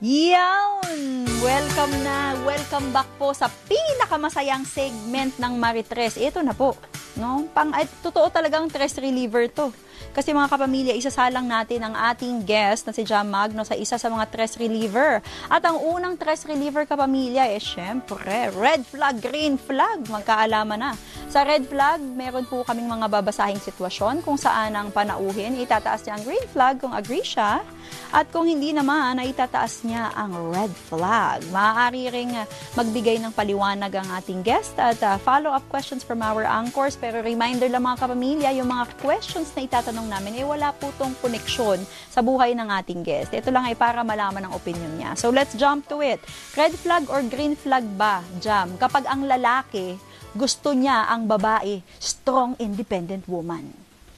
Yawn! Welcome back po sa pinakamasayang segment ng Maritres. Ito na po, no? Totoo talagang stress reliever to. Kasi mga kapamilya, isasalang natin ang ating guest na si Jam Magno sa isa sa mga stress reliever. At ang unang stress reliever kapamilya syempre, red flag, green flag. Magkaalaman na. Sa red flag, meron po kaming mga babasahing sitwasyon kung saan ang panauhin, itataas niya ang green flag kung agree siya. At kung hindi naman, ay itataas niya ang red flag. Maaari ring magbigay ng paliwanag ang ating guest at follow-up questions from our anchors. Pero reminder lang mga kapamilya, yung mga questions na itatanong namin, wala po tong koneksyon sa buhay ng ating guest. Ito lang ay para malaman ang opinion niya. So let's jump to it. Red flag or green flag ba, Jam? Kapag ang lalaki, gusto niya ang babae, strong, independent woman.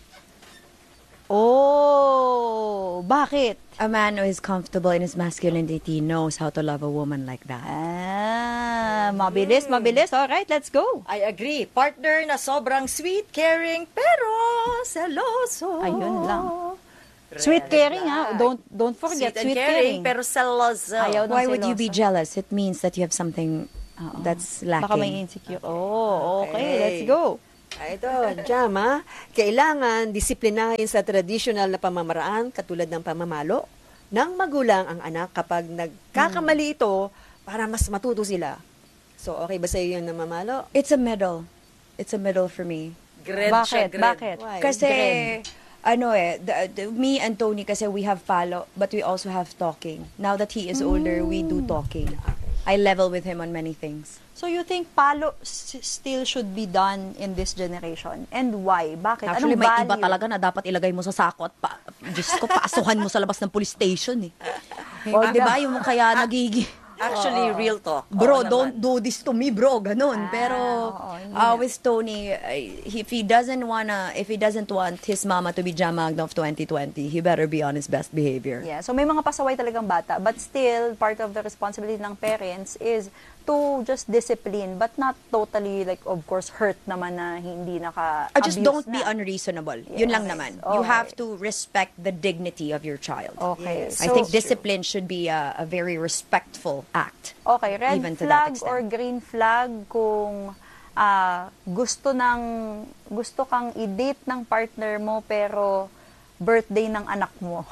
Oh, bakit? A man who is comfortable in his masculinity knows how to love a woman like that. Mabilis. Alright, let's go. I agree. Partner na sobrang sweet, caring, pero seloso. Ayun lang. Sweet caring, ha? Don't forget, sweet caring. Pero seloso. Why would you be jealous? It means that you have something that's lacking. Baka may insecure. Oh, okay. Let's go. Ito, Jam, kailangan disiplinahin sa traditional na pamamaraan katulad ng pamamalo ng magulang ang anak kapag nagkakamali ito para mas matuto sila. So, okay ba sa'yo yung namamalo? It's a middle. It's a middle for me. Bakit? Why? Kasi, me and Tony, kasi we have follow, but we also have talking. Now that he is older, we do talking. I level with him on many things. So you think palo still should be done in this generation? And why? Bakit? Actually, Anong may value? iba talaga na dapat ilagay mo sa sako at Diyos ko, paasuhan mo sa labas ng police station eh. O, di ba? Yung kaya nagiging... Actually, real talk. Bro, don't do this to me, bro. Ganun. Pero with Tony, if he doesn't want his mama to be Jam Magno of 2020, he better be on his best behavior. Yeah, so may mga pasaway talagang bata, but still part of the responsibility ng parents is to just discipline, but not totally, like, of course, hurt naman na hindi naka-abuse Just don't na. be unreasonable. Yes. Yun lang naman. Okay. You have to respect the dignity of your child. Okay. Yes. I think discipline should be a very respectful act. Okay, red Even to that flag extent. or green flag kung gusto kang i-date ng partner mo pero birthday ng anak mo.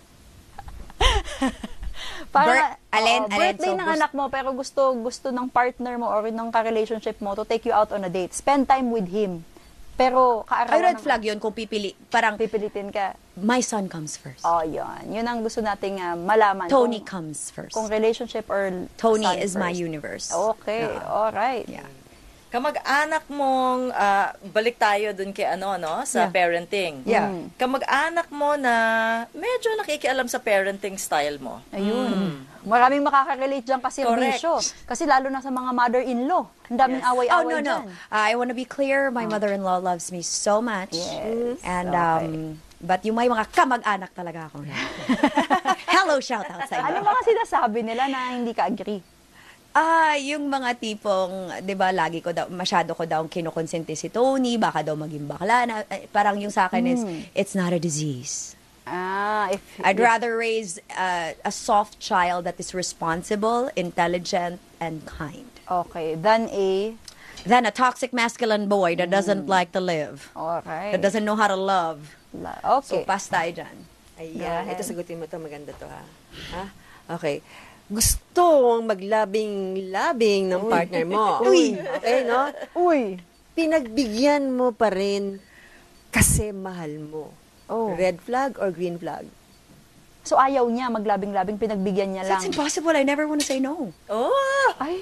Birthday ng anak mo pero gusto ng partner mo or ng ka-relationship mo to take you out on a date. Spend time with him. Pero kaarawan Red flag yun kung pipilitin ka. my son comes first. Oh, yun. Yun ang gusto nating malaman. Tony comes first. Kung relationship or Tony son is my first. universe. Okay, alright. Yeah. Kamag-anak mong, balik tayo dun kay sa parenting. Yeah. Kamag-anak mo na medyo nakikialam sa parenting style mo. Ayun. Maraming makaka-relate dyan kasi Correct. bisyo. Kasi lalo na sa mga mother-in-law. Ang daming away-away dyan. I want to be clear. My mother-in-law loves me so much. Yes. And, Okay. but yung may mga kamag-anak talaga ako. Hello, shout out sa Ano inyo. mga sinasabi nila na hindi ka agree? Yung mga tipong, 'di ba, masyado ko daw kinukonsente si Tony, baka daw maging bakla na, parang yung sa akin is it's not a disease. I'd rather raise a soft child that is responsible, intelligent, and kind. Okay, than Than a toxic masculine boy that doesn't like to live. Okay. That doesn't know how to love. Okay. So, pass tayo dyan. Ayan, ito sagutin mo to, maganda to ha. Okay. Gusto ang maglabing-labing ng partner mo. Uy. Okay, no? Uy. Pinagbigyan mo pa rin kasi mahal mo. Oh. Red flag or green flag? So ayaw niya, maglabing-labing, pinagbigyan niya lang. That's impossible. I never want to say no. Oh! Ay.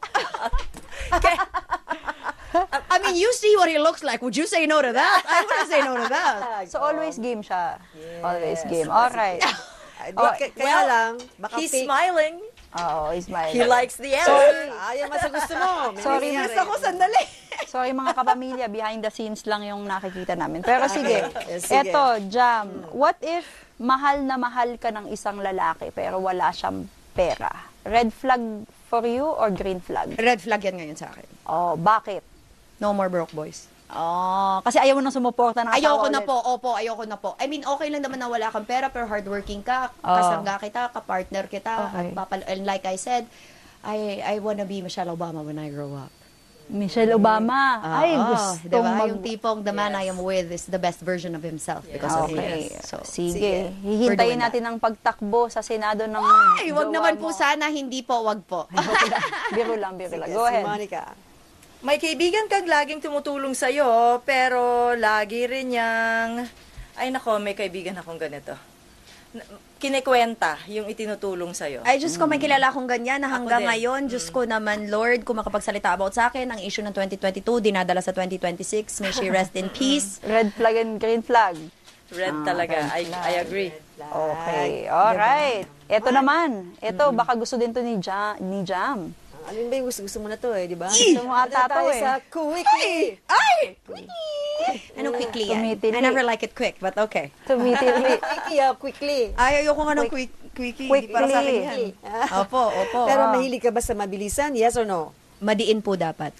I mean, you see what he looks like. Would you say no to that? I wouldn't say no to that. So always game siya. Always game. Alright. Kaya lang, baka He's fake. smiling. Oo, he's my... He likes the answer. Ayaw mas gusto mo. May Sorry, nangyari. Ako, sandali. Sorry mga kapamilya, behind the scenes lang yung nakikita namin. Pero sige, Sige. eto, Jam, what if mahal na mahal ka ng isang lalaki pero wala siyang pera? Red flag for you or green flag? Red flag yan ngayon sa akin. Oh, bakit? No more broke boys. Kasi ayaw mo nang sumuporta ng asawa Ayoko na ulit. po, opo, ayoko na po. I mean, okay lang naman na wala kang pera, pero hardworking ka, kasangga kita, kapartner kita, Okay. and like I said, I wanna be Michelle Obama when I grow up. Michelle Obama. Ay, Oo, gusto diba? Yung tipong the man I am with is the best version of himself because of Okay. me. So, Sige. we're Hihintayin doing natin ang pagtakbo sa Senado ng Ay, wag jowa naman po mo. sana, hindi po, wag po. Biro lang, biro lang. Sige, Go si ahead. Monica. May kaibigan kang laging tumutulong sa'yo, pero lagi rin niyang, ay nako, may kaibigan akong ganito. Kinikwenta yung itinutulong sa'yo. Ay, Diyos ko, may kilala akong ganyan na hanggang din. ngayon, Diyos ko naman, Lord, kung makapagsalita about sa akin, ang issue ng 2022, dinadala sa 2026, may she rest in peace. Red flag and green flag. Red talaga. I agree. Okay. Alright. Ito naman. Ito, baka gusto din to ni Jam. Ano ba yung gusto mo na to di ba? Gusto mo ata to tayo eh. sa quickie. Ay! Anong quickly yan? Tumitili. I never like it quick, but okay. Tumitili. Quickie, quickly. Ay, ayoko nga ng quickie. Hindi para sa akin yan. Opo. Opo. Pero mahilig ka ba sa mabilisan? Yes or no? Madiin po dapat.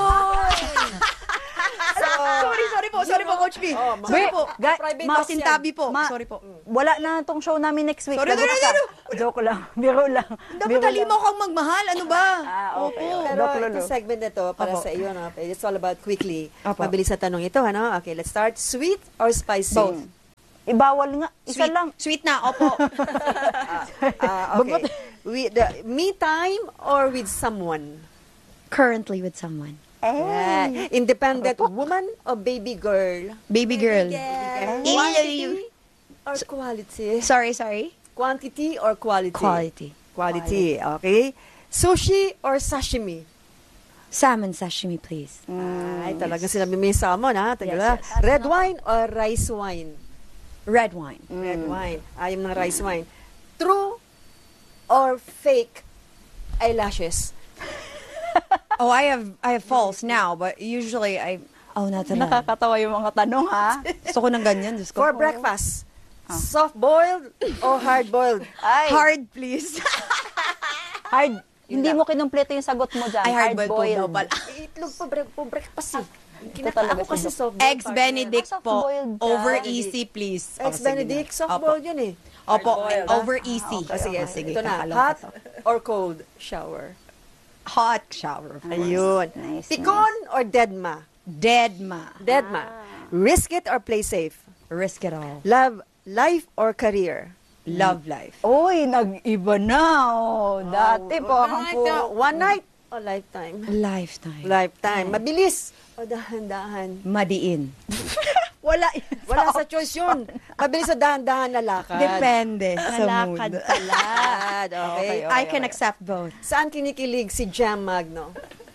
Sorry po, Coach B. Sorry po. Private Masintabi po. Sorry po. Wala na tong show namin next week. Sorry, Lagot sorry, ka. sorry. Joke lang. Biro lang. Dapat Biro talimo lang. kang magmahal. Ano ba? Okay. Pero Doc Lolo. itong segment na to, para Opo. sa iyo, no? It's all about quickly. Opo. Mabilis na tanong ito, ano? Okay, let's start. Sweet or spicy? Both. Ibawal nga. Isa Sweet. lang. Sweet na, opo. Okay. Me time or with someone? Currently with someone. Yeah. Independent woman or baby girl? Baby girl. Quantity or quality? Sorry. Quantity or quality? Quality. Okay. Sushi or sashimi? Salmon sashimi, please. Ay, talagang sinabi mo yung salmon, ha? Tagala. Red wine or rice wine? Red wine. Red wine. Ayaw ng rice wine. True or fake eyelashes? Oh, I have false now, but usually not talaga. Nakakatawa yung mga tanong, ha? Gusto ko ng ganyan, Diyos ko. For breakfast, soft-boiled or hard-boiled? Ay, Hard, please. hard. Hindi mo kinumpleto yung sagot mo dyan. Ay, hard-boiled po daw pala. Itlog po breakfast. Ito talaga Ako kasi si soft-boiled. Eggs Benedict po. Soft-boiled ka. Over easy, please. Eggs Oh, sige Benedict, na. soft-boiled yun eh. Opo, Hard-boiled. over easy. Sige, sige, ito na. kakaloka Hot to. or cold shower? Hot shower. of course. Ayun. Nice, Pikon or deadma? Deadma. Deadma. Risk it or play safe? Risk it all. Love life or career? Love life. Uy, nag-iba na. Oh. Dati po, ang po. One night or lifetime? Lifetime. Lifetime. Mabilis o dahan-dahan? Madiin. Wala. Wala sa choice yun. Mabilis o dahan-dahan na lakad? Depende sa Lakad mood. pala. Lakad, okay. I can accept both. Saan kinikilig si Jam Magno?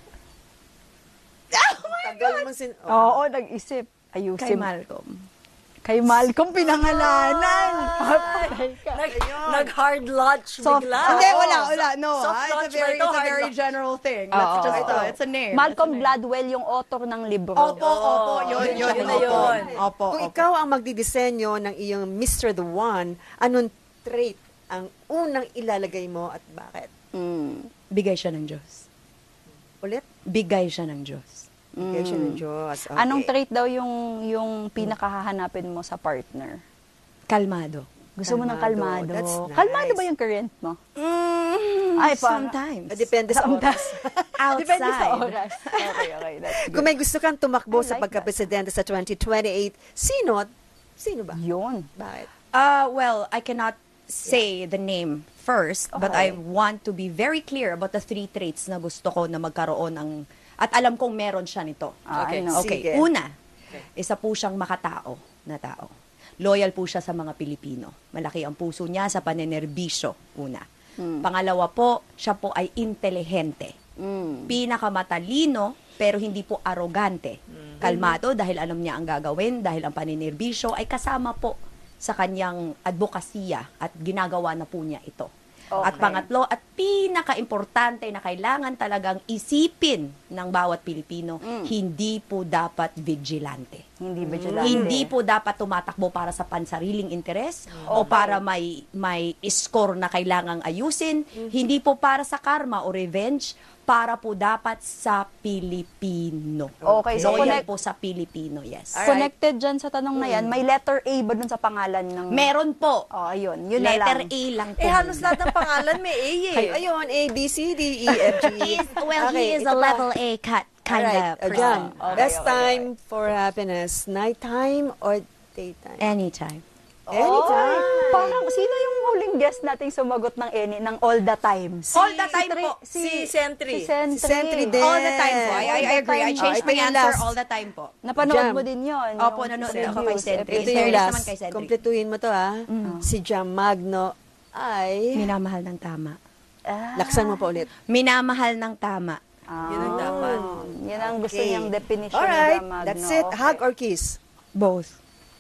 Tagal mong Oo, nag-isip. Kay Ayusin. Malcolm. Kay Malcolm pinangalanan. Nag-hard lunch Soft- bigla. Hindi, wala. No, Soft it's a launch very, ba ito? it's a Hard very launch? general thing. Oo, That's just, oo. it's a name. Malcolm Gladwell, yung author ng libro. Opo. Yun na yun. Opo. Kung ikaw ang magdidisenyo ng iyong Mr. The One, anong trait ang unang ilalagay mo at bakit? Bigay siya ng Diyos. Ulit? Bigay siya ng Diyos. Bigay siya ng Diyos. Okay. Anong trait daw yung pinakahahanapin mo sa partner? Kalmado. Gusto mo ng Kalmado. kalmado. That's nice. Kalmado ba yung current mo? Ay, Sometimes. Depende sa oras. Outside. Depende sa oras. Okay, that's good. Kung may gusto kang tumakbo I sa like pagka-presidente sa 2028, sino ba? Yun. Bakit? Well, I cannot say the name first, but I want to be very clear about the 3 traits na gusto ko na magkaroon ng, at alam kong meron siya nito. Okay. Ano? Sige. Okay, una, isa po siyang makatao na tao. Loyal po siya sa mga Pilipino. Malaki ang puso niya sa panenerbisyo, una. Pangalawa po, siya po ay intelihente. Pinakamatalino, pero hindi po arogante. Kalmado dahil alam niya ang gagawin, dahil ang panenerbisyo ay kasama po sa kanyang advokasya at ginagawa na po niya ito. At pangatlo, at pinaka-importante na kailangan talagang isipin ng bawat Pilipino, hindi po dapat vigilante. Hindi vigilante. Hindi po dapat tumatakbo para sa pansariling interes o para may score na kailangang ayusin. Hindi po para sa karma o revenge, para po dapat sa Pilipino. Okay, so Loyal po sa Pilipino, yes. Connected dyan sa tanong na yan, may letter A ba dun sa pangalan ng... Meron po. Oh, ayun. Yun na Letter lang. A lang po. Halos lahat ng pangalan may A eh. Ayun, A, B, C, D, E, F, G. He is Okay, a ito pa. level A kind Alright, of Jam, person. best time for happiness, nighttime or daytime? Anytime. Anytime. Parang, sino yung huling guest nating sumagot ng ng all the time? All the time po. Si Sentry. Si Sentry. Si Sentry din. All the time po. I agree. I changed ito my yung answer last. all the time po. Napanood Jam. mo din yun. Opo, nanonood ako kay Sentry. Ito In yung fairness last. naman kay Sentry. Kompletuhin mo to Si Jam Magno ay... Minamahal ng tama. Laksan mo pa ulit. Minamahal ng tama. Yun ang dapat. Yan ang gusto Okay. niyang definition Alright, ni Magno. that's it. Okay. Hug or kiss? Both.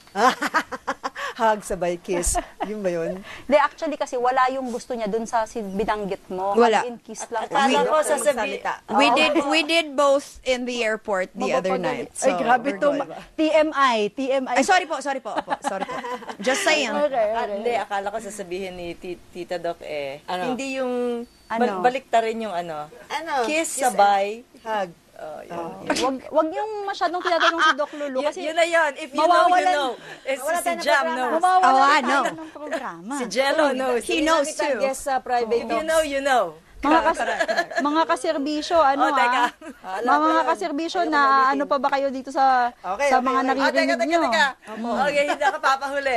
Hug sabay kiss. Yun ba yun? De, actually kasi wala yung gusto niya dun sa binanggit mo. Wala. Hug and kiss lang. Akala ko Doktor sasabihin. magsalita. We did both in the airport the other night. So Ay, grabe we're to. good. TMI. Ay, sorry po. Sorry po. Just saying. Hindi, akala ko sasabihin ni Tita Doc Ano? hindi yung Ano? balik ta rin yung ano. Kiss sabay. Hug. Wag yung masyadong tinatanong si Doc Lulu kasi Yun na yun. If you know, you mawawalan- know. Si Jam knows. mawawala no. tayo ng programa. Si Jello knows. He knows too. Yes, sa private If you know, you know. Mga kaserbisyo, ano Oh, teka. mga kaserbisyo na ano pa ba kayo dito sa Okay, sa okay, mga okay. naririnig nyo? Teka. Okay, hindi ako papahuli.